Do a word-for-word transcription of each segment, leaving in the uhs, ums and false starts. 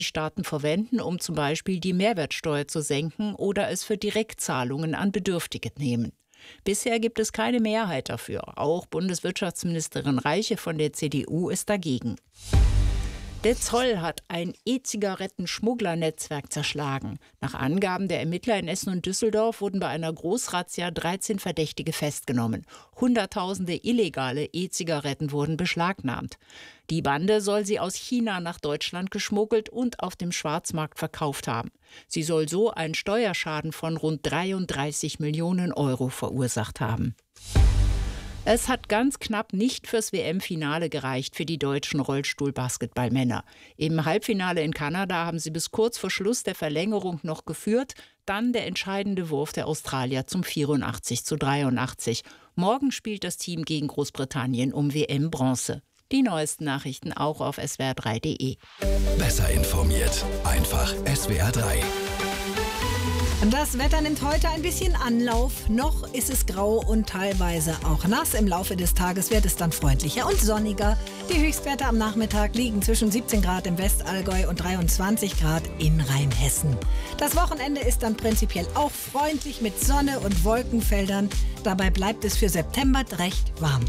Staaten verwenden, um zum Beispiel die Mehrwertsteuer zu senken oder es für Direktzahlungen an Bedürftige nehmen. Bisher gibt es keine Mehrheit dafür. Auch Bundeswirtschaftsministerin Reiche von der C D U ist dagegen. Der Zoll hat ein E-Zigaretten-Schmugglernetzwerk zerschlagen. Nach Angaben der Ermittler in Essen und Düsseldorf wurden bei einer Großrazzia dreizehn Verdächtige festgenommen. Hunderttausende illegale E-Zigaretten wurden beschlagnahmt. Die Bande soll sie aus China nach Deutschland geschmuggelt und auf dem Schwarzmarkt verkauft haben. Sie soll so einen Steuerschaden von rund dreiunddreißig Millionen Euro verursacht haben. Es hat ganz knapp nicht fürs W M-Finale gereicht für die deutschen Rollstuhl-Basketballmänner. Im Halbfinale in Kanada haben sie bis kurz vor Schluss der Verlängerung noch geführt. Dann der entscheidende Wurf der Australier zum vierundachtzig zu dreiundachtzig. Morgen spielt das Team gegen Großbritannien um W M-Bronze. Die neuesten Nachrichten auch auf s w r drei punkt d e. Besser informiert, einfach S W R drei. Das Wetter nimmt heute ein bisschen Anlauf. Noch ist es grau und teilweise auch nass. Im Laufe des Tages wird es dann freundlicher und sonniger. Die Höchstwerte am Nachmittag liegen zwischen siebzehn Grad im Westallgäu und dreiundzwanzig Grad in Rheinhessen. Das Wochenende ist dann prinzipiell auch freundlich mit Sonne und Wolkenfeldern. Dabei bleibt es für September recht warm.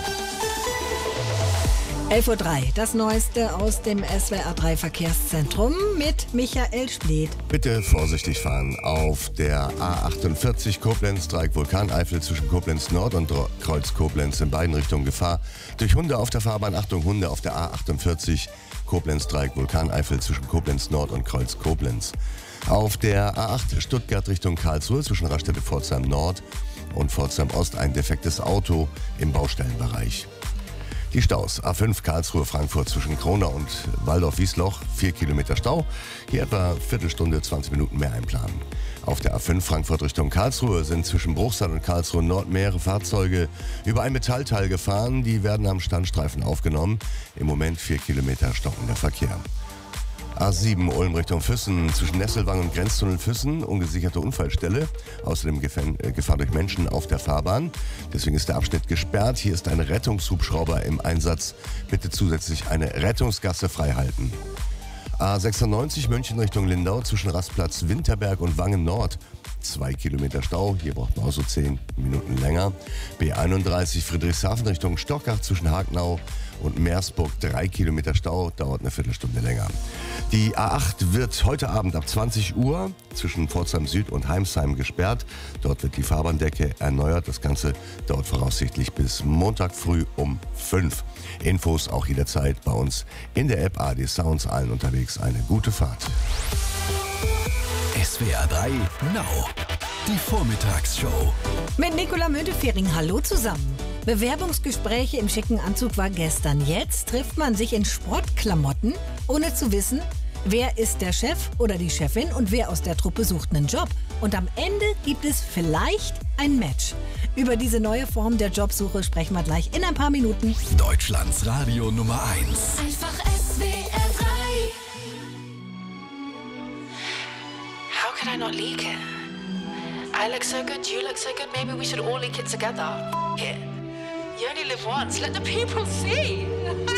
elf Uhr drei, das Neueste aus dem S W R drei Verkehrszentrum mit Michael Spleth. Bitte vorsichtig fahren. Auf der A achtundvierzig Koblenz, Dreieck Vulkaneifel zwischen Koblenz Nord und Kreuz Koblenz in beiden Richtungen Gefahr. Durch Hunde auf der Fahrbahn, Achtung, Hunde auf der A achtundvierzig Koblenz, Dreieck Vulkaneifel zwischen Koblenz Nord und Kreuz Koblenz. Auf der A acht Stuttgart Richtung Karlsruhe zwischen Raststätte-Pforzheim Nord und Pforzheim Ost ein defektes Auto im Baustellenbereich. Die Staus: A fünf Karlsruhe-Frankfurt zwischen Kronau und Waldorf-Wiesloch, vier Kilometer Stau. Hier etwa Viertelstunde, zwanzig Minuten mehr einplanen. Auf der A fünf Frankfurt Richtung Karlsruhe sind zwischen Bruchsal und Karlsruhe Nord mehrere Fahrzeuge über ein Metallteil gefahren. Die werden am Standstreifen aufgenommen. Im Moment vier Kilometer stockender Verkehr. A sieben Ulm Richtung Füssen zwischen Nesselwang und Grenztunnel Füssen, ungesicherte Unfallstelle. Außerdem Gefahr durch Menschen auf der Fahrbahn. Deswegen ist der Abschnitt gesperrt. Hier ist ein Rettungshubschrauber im Einsatz. Bitte zusätzlich eine Rettungsgasse freihalten. A sechsundneunzig München Richtung Lindau zwischen Rastplatz Winterberg und Wangen Nord. Zwei Kilometer Stau, hier braucht man auch so zehn Minuten länger. B einunddreißig Friedrichshafen Richtung Stockach zwischen Hagenau und Meersburg, drei Kilometer Stau, dauert eine Viertelstunde länger. Die A acht wird heute Abend ab zwanzig Uhr zwischen Pforzheim Süd und Heimsheim gesperrt. Dort wird die Fahrbahndecke erneuert. Das Ganze dauert voraussichtlich bis Montag früh um fünf. Infos auch jederzeit bei uns in der App A R D Sounds. Allen unterwegs eine gute Fahrt. S W R drei Now, die Vormittagsshow. Mit Nicola Müntefering, hallo zusammen. Bewerbungsgespräche im schicken Anzug war gestern. Jetzt trifft man sich in Sportklamotten, ohne zu wissen, wer ist der Chef oder die Chefin und wer aus der Truppe sucht einen Job. Und am Ende gibt es vielleicht ein Match. Über diese neue Form der Jobsuche sprechen wir gleich in ein paar Minuten. Deutschlands Radio Nummer eins. Einfach S W R drei. How can I not leak it? I look so good, you look so good, maybe we should all leak it together. F- it. You only live once, let the people see.